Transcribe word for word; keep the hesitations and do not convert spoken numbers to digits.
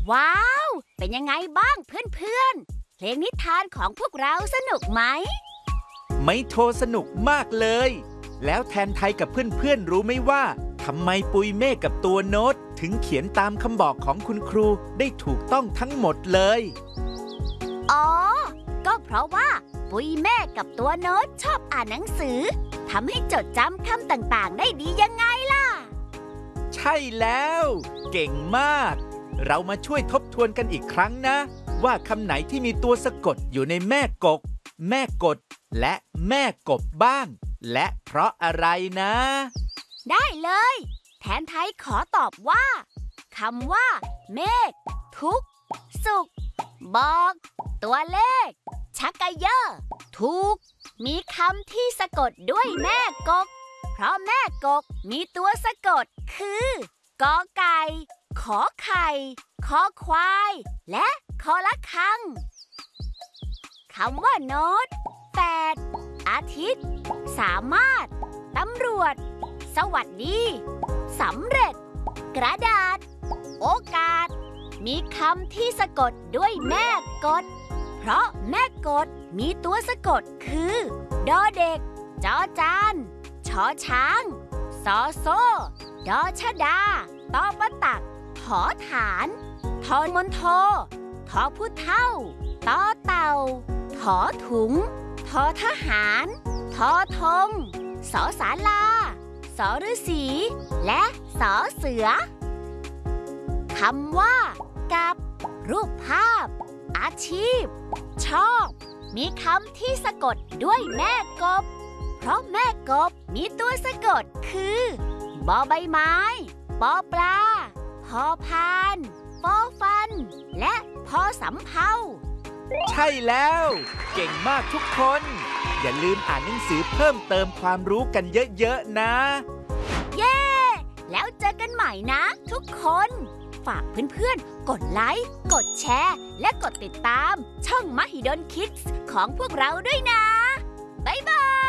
ว้าวเป็นยังไงบ้างเพื่อนๆเพลงนิทานของพวกเราสนุกไหมไม่โทรสนุกมากเลยแล้วแทนไทยกับเพื่อนๆรู้ไหมว่าทำไมปุยเมฆกับตัวโน้ตถึงเขียนตามคำบอกของคุณครูได้ถูกต้องทั้งหมดเลยอ๋อก็เพราะว่าปุยเมฆกับตัวโน้ตชอบอ่านหนังสือทำให้จดจำคำต่างๆได้ดียังไงล่ะใช่แล้วเก่งมากเรามาช่วยทบทวนกันอีกครั้งนะว่าคำไหนที่มีตัวสะกดอยู่ในแม่กกแม่กดและแม่กบบ้างและเพราะอะไรนะได้เลยแทนไทยขอตอบว่าคำว่าเมฆทุกสุขบอกตัวเลขชักกะเยอะถูกมีคำที่สะกดด้วยแม่กกเพราะแม่กกมีตัวสะกดคือกอไก่ขอไข่คอควายและคอละคังคำว่าโน้ตแปดอาทิตย์สามารถตำรวจสวัสดีสำเร็จกระดาษโอกาสมีคำที่สะกดด้วยแม่กดเพราะแม่กดมีตัวสะกดคือดอเด็กจอจานชอช้างซอโซ่ดอชดาตอปะตักถอฐานทอมนโททอผู้เท่าตอเต่าถอถุงทอทหารทอธงสอศาลาสอฤาษีและสอเสือคำว่ากับรูปภาพอาชีพชอบมีคำที่สะกดด้วยแม่กบเพราะแม่กบมีตัวสะกดคือบอใบไม้ปอปลาพอพานฟอฟันและพอสำเภาใช่แล้วเก่งมากทุกคนอย่าลืมอ่านหนังสือเพิ่มเติมความรู้กันเยอะๆนะเย้แล้วเจอกันใหม่นะทุกคนฝากเพื่อนๆกดไลค์กดแชร์และกดติดตามช่องมหิดล Kids ของพวกเราด้วยนะบ๊ายบาย